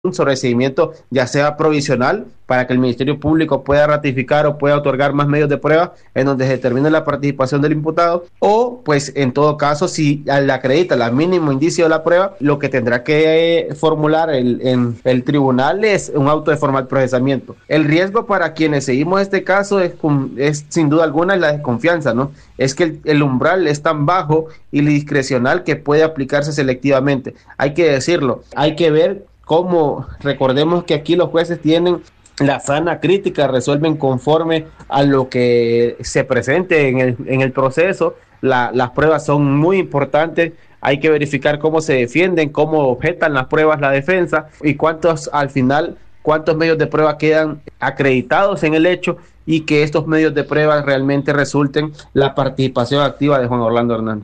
un sobreseimiento, ya sea provisional, para que el Ministerio Público pueda ratificar o pueda otorgar más medios de prueba en donde se determine la participación del imputado, o pues en todo caso, si le acredita el mínimo indicio de la prueba, lo que tendrá que formular el tribunal es un auto de formal procesamiento. El riesgo para quienes seguimos este caso es sin duda alguna la desconfianza, ¿no? Es que el umbral es tan bajo y discrecional que puede aplicarse selectivamente. Hay que decirlo, hay que ver cómo, recordemos que aquí los jueces tienen la sana crítica, resuelven conforme a lo que se presente en el proceso. Las pruebas son muy importantes, hay que verificar cómo se defienden, cómo objetan las pruebas la defensa y cuántos medios de prueba quedan acreditados en el hecho y que estos medios de prueba realmente resulten la participación activa de Juan Orlando Hernández.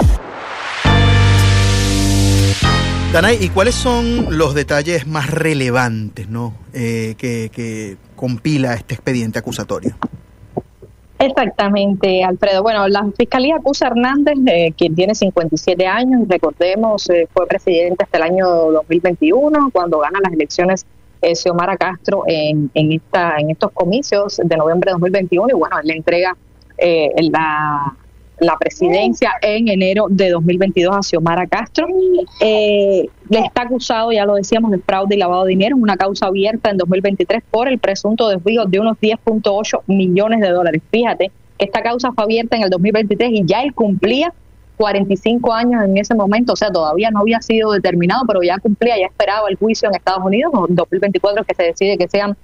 Danay, ¿y cuáles son los detalles más relevantes, ¿no? que compila este expediente acusatorio? Exactamente, Alfredo. Bueno, la Fiscalía acusa a Hernández, quien tiene 57 años, recordemos, fue presidente hasta el año 2021, cuando gana las elecciones Xiomara Castro en estos comicios de noviembre de 2021, y bueno, él le entrega la presidencia en enero de 2022 a Xiomara Castro. Le está acusado, ya lo decíamos, de fraude y lavado de dinero, una causa abierta en 2023 por el presunto desvío de unos 10.8 millones de dólares. Fíjate que esta causa fue abierta en el 2023 y ya él cumplía 45 años en ese momento, o sea, todavía no había sido determinado, pero ya cumplía, ya esperaba el juicio en Estados Unidos, en 2024 que se decide que sean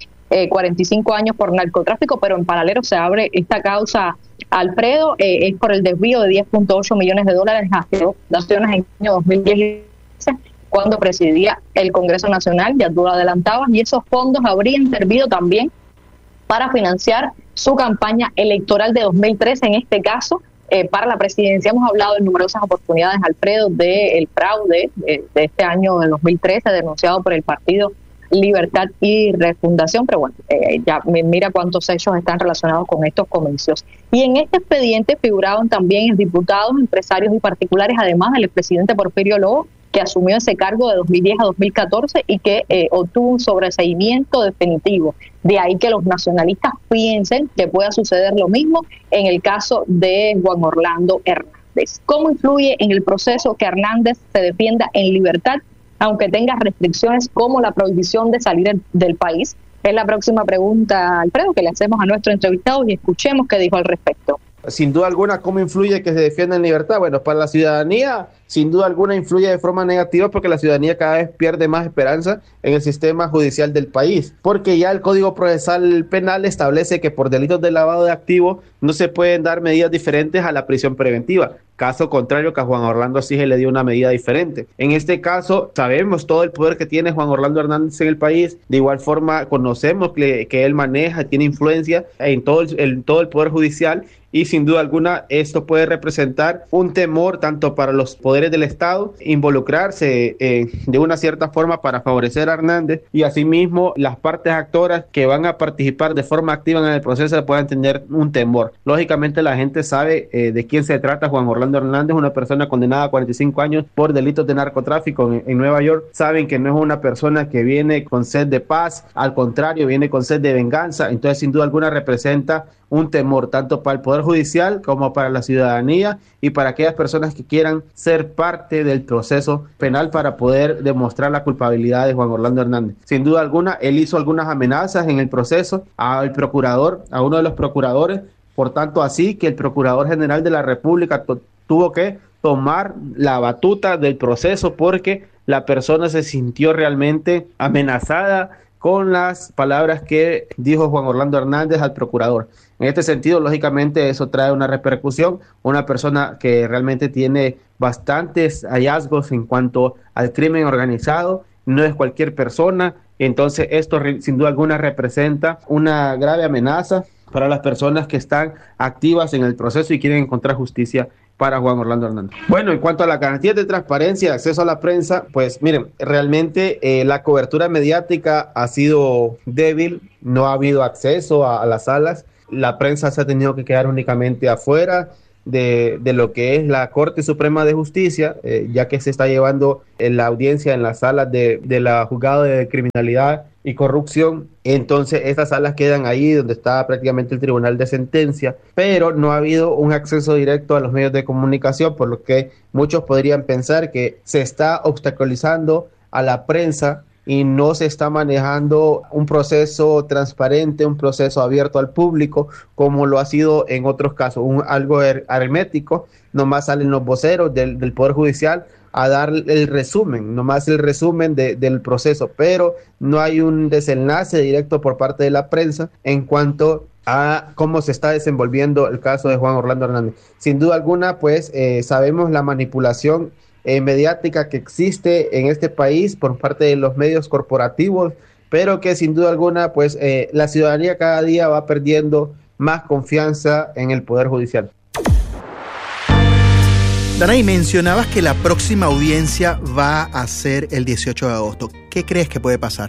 45 años por narcotráfico, pero en paralelo se abre esta causa, Alfredo, es por el desvío de 10.8 millones de dólares hacia dos fundaciones en el año 2010, cuando presidía el Congreso Nacional, ya tú lo adelantabas, y esos fondos habrían servido también para financiar su campaña electoral de 2013, en este caso, para la presidencia. Hemos hablado en numerosas oportunidades, Alfredo, del fraude de este año de 2013, denunciado por el Partido Libertad y Refundación, pero bueno, ya mira cuántos hechos están relacionados con estos comicios. Y en este expediente figuraban también diputados, empresarios y particulares, además del expresidente Porfirio Lobo, que asumió ese cargo de 2010 a 2014 y que obtuvo un sobreseimiento definitivo. De ahí que los nacionalistas piensen que pueda suceder lo mismo en el caso de Juan Orlando Hernández. ¿Cómo influye en el proceso que Hernández se defienda en libertad, aunque tenga restricciones como la prohibición de salir del país? Es la próxima pregunta, Alfredo, que le hacemos a nuestro entrevistado y escuchemos qué dijo al respecto. Sin duda alguna, ¿cómo influye que se defienda en libertad? Bueno, para la ciudadanía, sin duda alguna influye de forma negativa porque la ciudadanía cada vez pierde más esperanza en el sistema judicial del país, porque ya el Código Procesal Penal establece que por delitos de lavado de activos no se pueden dar medidas diferentes a la prisión preventiva. Caso contrario, que a Juan Orlando sí se le dio una medida diferente. En este caso, sabemos todo el poder que tiene Juan Orlando Hernández en el país. De igual forma, conocemos que él maneja, tiene influencia en todo el poder judicial. Y sin duda alguna esto puede representar un temor tanto para los poderes del Estado, involucrarse de una cierta forma para favorecer a Hernández, y asimismo las partes actoras que van a participar de forma activa en el proceso puedan tener un temor. Lógicamente la gente sabe de quién se trata. Juan Orlando Hernández, una persona condenada a 45 años por delitos de narcotráfico en Nueva York. Saben que no es una persona que viene con sed de paz, al contrario, viene con sed de venganza. Entonces sin duda alguna representa un temor tanto para el Poder Judicial como para la ciudadanía y para aquellas personas que quieran ser parte del proceso penal para poder demostrar la culpabilidad de Juan Orlando Hernández. Sin duda alguna, él hizo algunas amenazas en el proceso al procurador, a uno de los procuradores, por tanto así que el Procurador General de la República tuvo que tomar la batuta del proceso porque la persona se sintió realmente amenazada con las palabras que dijo Juan Orlando Hernández al procurador. En este sentido, lógicamente, eso trae una repercusión. Una persona que realmente tiene bastantes hallazgos en cuanto al crimen organizado, no es cualquier persona. Entonces, esto sin duda alguna representa una grave amenaza para las personas que están activas en el proceso y quieren encontrar justicia para Juan Orlando Hernández. Bueno, en cuanto a la garantía de transparencia y acceso a la prensa, pues miren, realmente la cobertura mediática ha sido débil, no ha habido acceso a las salas, la prensa se ha tenido que quedar únicamente afuera, de lo que es la Corte Suprema de Justicia, ya que se está llevando la audiencia en las salas de la Juzgado de Criminalidad y Corrupción. Entonces estas salas quedan ahí donde está prácticamente el tribunal de sentencia, pero no ha habido un acceso directo a los medios de comunicación, por lo que muchos podrían pensar que se está obstaculizando a la prensa y no se está manejando un proceso transparente, un proceso abierto al público, como lo ha sido en otros casos, algo hermético. Nomás salen los voceros del Poder Judicial a dar el resumen, nomás el resumen del proceso, pero no hay un desenlace directo por parte de la prensa en cuanto a cómo se está desenvolviendo el caso de Juan Orlando Hernández. Sin duda alguna, pues sabemos la manipulación mediática que existe en este país por parte de los medios corporativos, pero que sin duda alguna, pues la ciudadanía cada día va perdiendo más confianza en el Poder Judicial. Danay, mencionabas que la próxima audiencia va a ser el 18 de agosto. ¿Qué crees que puede pasar?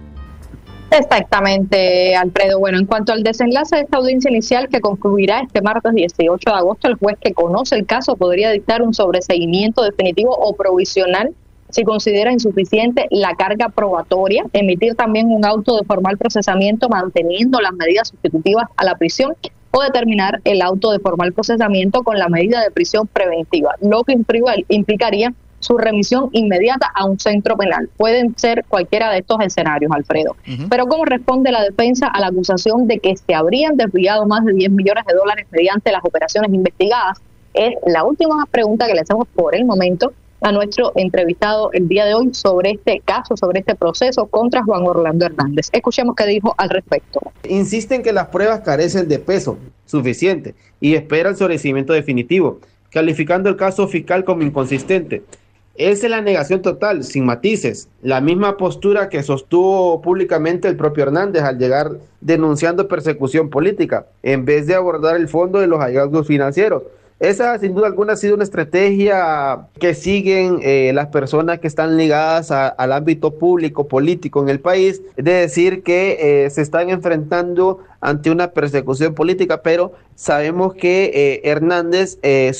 Exactamente, Alfredo. Bueno, en cuanto al desenlace de esta audiencia inicial que concluirá este martes 18 de agosto, el juez que conoce el caso podría dictar un sobreseguimiento definitivo o provisional si considera insuficiente la carga probatoria, emitir también un auto de formal procesamiento manteniendo las medidas sustitutivas a la prisión o determinar el auto de formal procesamiento con la medida de prisión preventiva, lo que implicaría su remisión inmediata a un centro penal. Pueden ser cualquiera de estos escenarios, Alfredo. Pero ¿cómo responde la defensa a la acusación de que se habrían desviado más de 10 millones de dólares mediante las operaciones investigadas? Es la última pregunta que le hacemos por el momento a nuestro entrevistado el día de hoy sobre este caso, sobre este proceso contra Juan Orlando Hernández. Escuchemos qué dijo al respecto. Insisten que las pruebas carecen de peso suficiente y esperan su sobreseimiento definitivo, calificando el caso fiscal como inconsistente. Esa es la negación total, sin matices, la misma postura que sostuvo públicamente el propio Hernández al llegar denunciando persecución política, en vez de abordar el fondo de los hallazgos financieros. Esa sin duda alguna ha sido una estrategia que siguen las personas que están ligadas al ámbito público, político en el país, de decir que se están enfrentando ante una persecución política, pero sabemos que Hernández,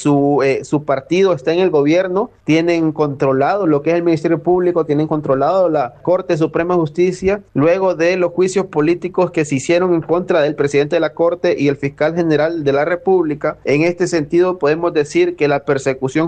su partido está en el gobierno, tienen controlado lo que es el Ministerio Público, tienen controlado la Corte Suprema de Justicia, luego de los juicios políticos que se hicieron en contra del presidente de la Corte y el fiscal general de la República. En este sentido, podemos decir que la persecución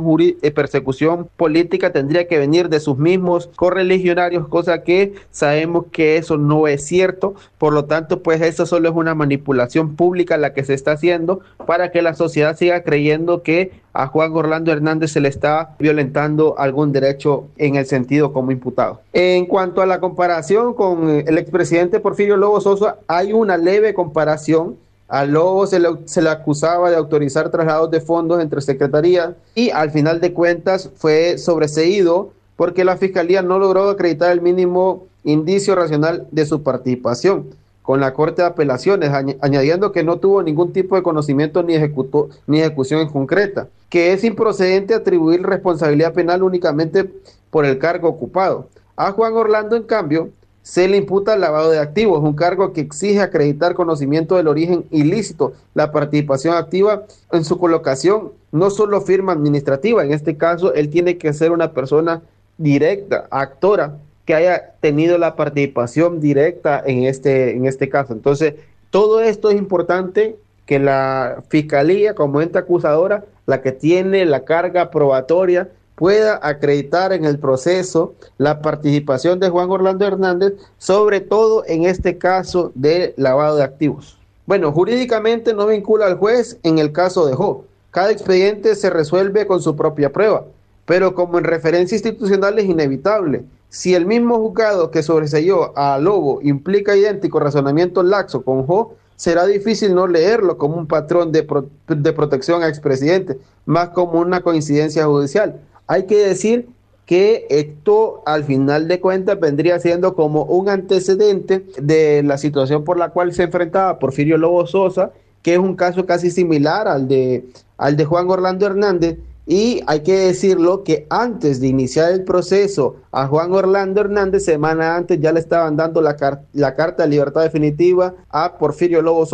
política tendría que venir de sus mismos correligionarios, cosa que sabemos que eso no es cierto. Por lo tanto, pues eso solo es una manipulación pública la que se está haciendo para que la sociedad siga creyendo que a Juan Orlando Hernández se le está violentando algún derecho en el sentido como imputado. En cuanto a la comparación con el expresidente Porfirio Lobo Sosa, hay una leve comparación. A Lobo se le acusaba de autorizar traslados de fondos entre secretarías y al final de cuentas fue sobreseído porque la Fiscalía no logró acreditar el mínimo indicio racional de su participación con la Corte de Apelaciones, añadiendo que no tuvo ningún tipo de conocimiento ni ejecución en concreta, que es improcedente atribuir responsabilidad penal únicamente por el cargo ocupado. A Juan Orlando, en cambio, se le imputa lavado de activos, un cargo que exige acreditar conocimiento del origen ilícito, la participación activa en su colocación, no solo firma administrativa, en este caso él tiene que ser una persona directa, actora, que haya tenido la participación directa en este caso. Entonces, todo esto es importante que la Fiscalía, como ente acusadora, la que tiene la carga probatoria, pueda acreditar en el proceso la participación de Juan Orlando Hernández, sobre todo en este caso de lavado de activos. Bueno, jurídicamente no vincula al juez en el caso de Jo. Cada expediente se resuelve con su propia prueba, pero como en referencia institucional es inevitable. Si el mismo juzgado que sobreseyó a Lobo implica idéntico razonamiento laxo con Jo, será difícil no leerlo como un patrón de protección a expresidente, más como una coincidencia judicial. Hay que decir que esto al final de cuentas vendría siendo como un antecedente de la situación por la cual se enfrentaba Porfirio Lobo Sosa, que es un caso casi similar al de Juan Orlando Hernández. Y hay que decirlo que antes de iniciar el proceso a Juan Orlando Hernández, semana antes ya le estaban dando la carta de libertad definitiva a Porfirio Lobo Sosa.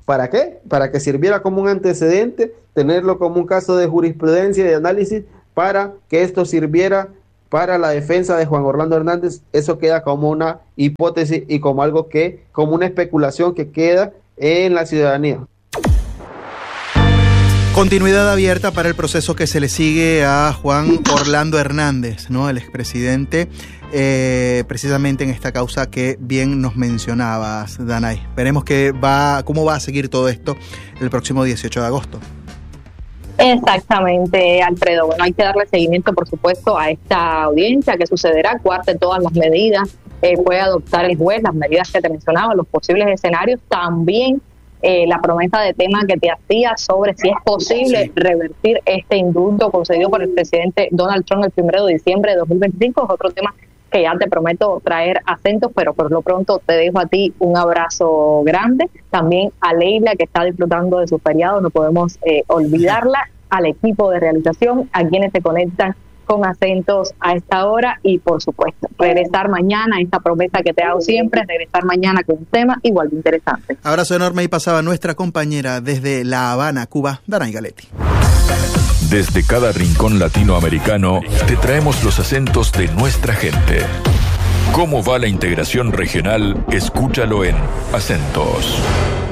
¿Para qué? Para que sirviera como un antecedente, tenerlo como un caso de jurisprudencia y de análisis, para que esto sirviera para la defensa de Juan Orlando Hernández. Eso queda como una hipótesis y como algo como una especulación que queda en la ciudadanía. Continuidad abierta para el proceso que se le sigue a Juan Orlando Hernández, ¿no? El expresidente, precisamente en esta causa que bien nos mencionabas, Danay. Veremos cómo va a seguir todo esto el próximo 18 de agosto. Exactamente, Alfredo. Bueno, hay que darle seguimiento, por supuesto, a esta audiencia, que sucederá, cuarte todas las medidas, puede adoptar el juez, las medidas que te mencionaba, los posibles escenarios, también la promesa de tema que te hacía sobre si es posible revertir este indulto concedido por el presidente Donald Trump el 1 de diciembre de 2025, es otro tema que ya te prometo traer acentos, pero por lo pronto te dejo a ti un abrazo grande, también a Leila, que está disfrutando de su feriado, no podemos olvidarla, al equipo de realización, a quienes se conectan con acentos a esta hora y por supuesto regresar mañana, esta promesa que te hago siempre, regresar mañana con un tema igual de interesante. Abrazo enorme, y pasaba nuestra compañera desde La Habana, Cuba, Danay Galetti. Desde cada rincón latinoamericano te traemos los acentos de nuestra gente. ¿Cómo va la integración regional? Escúchalo en Acentos.